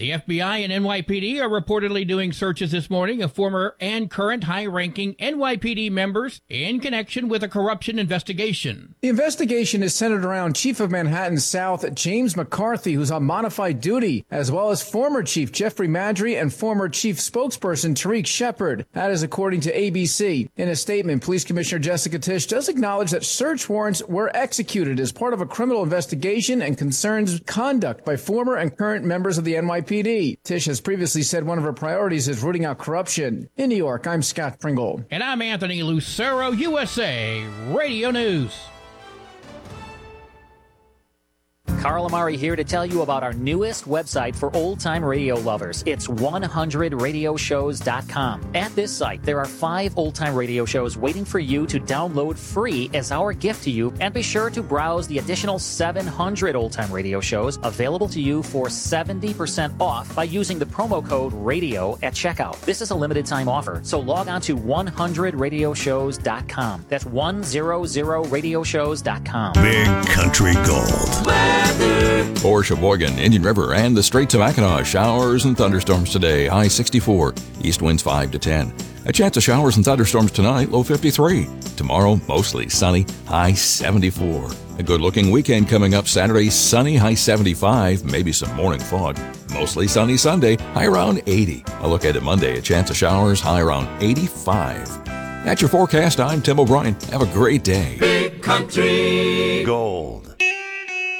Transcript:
The FBI and NYPD are reportedly doing searches this morning of former and current high-ranking NYPD members in connection with a corruption investigation. The investigation is centered around Chief of Manhattan South James McCarthy, who's on modified duty, as well as former Chief Jeffrey Madry and former Chief Spokesperson Tariq Shepard. That is according to ABC. In a statement, Police Commissioner Jessica Tisch does acknowledge that search warrants were executed as part of a criminal investigation and concerns conduct by former and current members of the NYPD. Tisch has previously said one of her priorities is rooting out corruption. In New York, I'm Scott Pringle. And I'm Anthony Lucero, USA Radio News. Carl Amari here to tell you about our newest website for old-time radio lovers. It's 100radioshows.com. At this site, there are 5 old-time radio shows waiting for you to download free as our gift to you, and be sure to browse the additional 700 old-time radio shows available to you for 70% off by using the promo code RADIO at checkout. This is a limited-time offer, so log on to 100radioshows.com. That's 100radioshows.com. Big Country Gold. For Sheboygan, Indian River, and the Straits of Mackinac, showers and thunderstorms today. High 64. East winds 5 to 10. A chance of showers and thunderstorms tonight. Low 53. Tomorrow, mostly sunny. High 74. A good-looking weekend coming up. Saturday, sunny. High 75. Maybe some morning fog. Mostly sunny Sunday. High around 80. A look at it Monday. A chance of showers. High around 85. That's your forecast. I'm Tim O'Brien. Have a great day. Big Country Gold.